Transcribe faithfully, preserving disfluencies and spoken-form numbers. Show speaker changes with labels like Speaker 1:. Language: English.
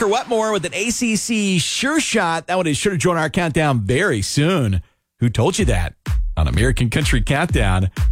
Speaker 1: Wetmore with an A C C sure shot. That one is sure to join our countdown very soon. Who told you that? On American Country Countdown.